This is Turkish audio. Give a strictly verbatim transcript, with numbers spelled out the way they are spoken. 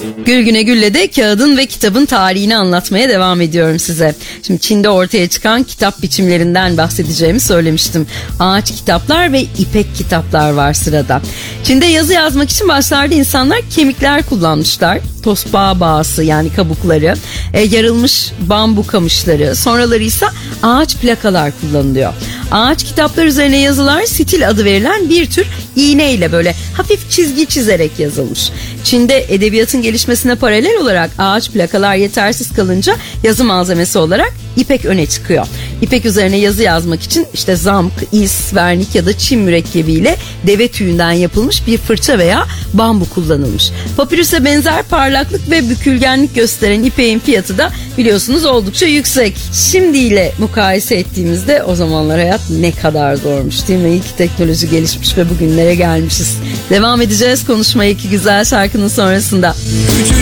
Gül Güne Gül'le de kağıdın ve kitabın tarihini anlatmaya devam ediyorum size. Şimdi Çin'de ortaya çıkan kitap biçimlerinden bahsedeceğimi söylemiştim. Ağaç kitaplar ve ipek kitaplar var sırada. Çin'de yazı yazmak için başlarda insanlar kemikler kullanmışlar. Tosbağa bağısı yani kabukları, e, yarılmış bambu kamışları, sonraları ise ağaç plakalar kullanılıyor. Ağaç kitaplar üzerine yazılar stil adı verilen bir tür iğneyle böyle hafif çizgi çizerek yazılmış. Çin'de edebiyatın gelişmesine paralel olarak ağaç plakalar yetersiz kalınca yazı malzemesi olarak ipek öne çıkıyor. İpek üzerine yazı yazmak için işte zamk, is, vernik ya da çim mürekkebiyle deve tüyünden yapılmış bir fırça veya bambu kullanılmış. Papirüse benzer parlaklık ve bükülgenlik gösteren ipeğin fiyatı da biliyorsunuz oldukça yüksek. Şimdiyle mukayese ettiğimizde o zamanlar hayat ne kadar zormuş değil mi? İyi ki teknoloji gelişmiş ve bugünlere gelmişiz. Devam edeceğiz konuşmaya iki güzel şarkının sonrasında.